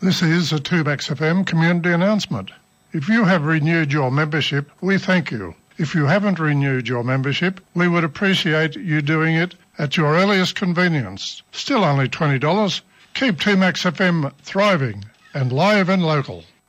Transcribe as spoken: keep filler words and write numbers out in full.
This is a two Max F M community announcement. If you have renewed your membership, we thank you. If you haven't renewed your membership, we would appreciate you doing it at your earliest convenience. Still only twenty dollars. Keep two Max F M thriving and live and local.